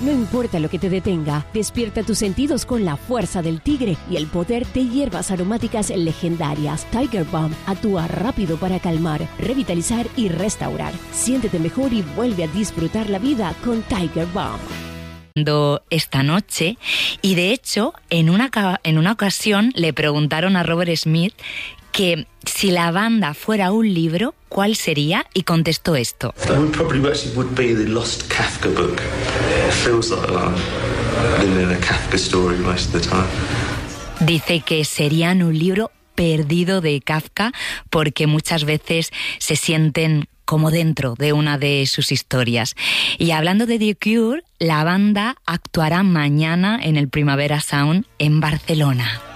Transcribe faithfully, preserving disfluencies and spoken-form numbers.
No importa lo que te detenga, despierta tus sentidos con la fuerza del tigre y el poder de hierbas aromáticas legendarias. Tiger Balm actúa rápido para calmar, revitalizar y restaurar. Siéntete mejor y vuelve a disfrutar la vida con Tiger Balm. Esta noche, y de hecho en una, en una ocasión le preguntaron a Robert Smith que si la banda fuera un libro, ¿cuál sería? Y contestó esto. Dice que serían un libro perdido de Kafka porque muchas veces se sienten como dentro de una de sus historias. Y hablando de The Cure, la banda actuará mañana en el Primavera Sound en Barcelona.